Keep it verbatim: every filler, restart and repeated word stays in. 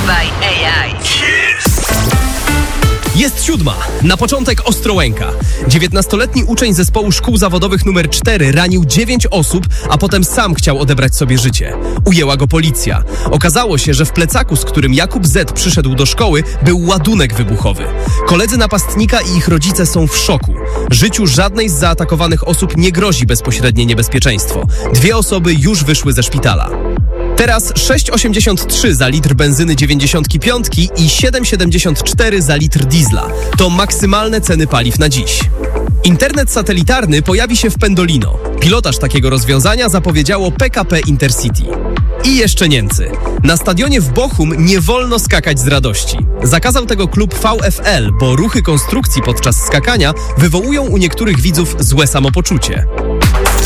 by A I. Jest siódma. Na początek Ostrołęka. dziewiętnastoletni uczeń zespołu szkół zawodowych numer cztery ranił dziewięć osób, a potem sam chciał odebrać sobie życie. Ujęła go policja. Okazało się, że w plecaku, z którym Jakub Z. przyszedł do szkoły, był ładunek wybuchowy. Koledzy napastnika i ich rodzice są w szoku. Życiu żadnej z zaatakowanych osób nie grozi bezpośrednie niebezpieczeństwo. Dwie osoby już wyszły ze szpitala. Teraz sześć osiemdziesiąt trzy za litr benzyny dziewięćdziesiąt pięć i siedem siedemdziesiąt cztery za litr diesla. To maksymalne ceny paliw na dziś. Internet satelitarny pojawi się w Pendolino. Pilotaż takiego rozwiązania zapowiedziało P K P Intercity. I jeszcze Niemcy. Na stadionie w Bochum nie wolno skakać z radości. Zakazał tego klub V F L, bo ruchy konstrukcji podczas skakania wywołują u niektórych widzów złe samopoczucie.